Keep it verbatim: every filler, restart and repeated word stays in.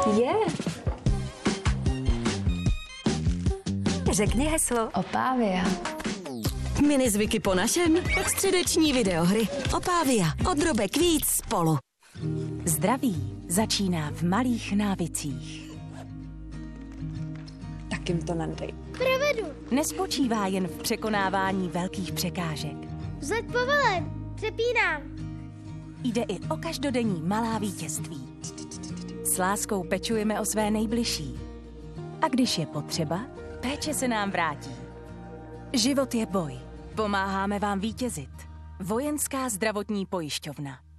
Je. Řekni heslo. Opávia. Minizvyky po našem. Středeční videohry. Opávia. Od drobek víc spolu. Zdraví začíná v malých návicích. Tak jim to nadej. Provedu. Nespočívá jen v překonávání velkých překážek. Vzlet povelen. Přepínám. Jde i o každodenní malá vítězství. S láskou pečujeme o své nejbližší. A když je potřeba, péče se nám vrátí. Život je boj. Pomáháme vám vítězit. Vojenská zdravotní pojišťovna.